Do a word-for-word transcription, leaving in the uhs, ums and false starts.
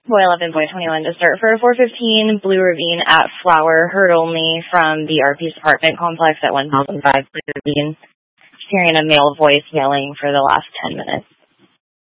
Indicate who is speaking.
Speaker 1: Boy eleven, Boy twenty-one to start for four fifteen, Blue Ravine at Flower, heard only from the R P's apartment complex at one thousand five, Blue Ravine. Hearing a male voice yelling for the last ten minutes.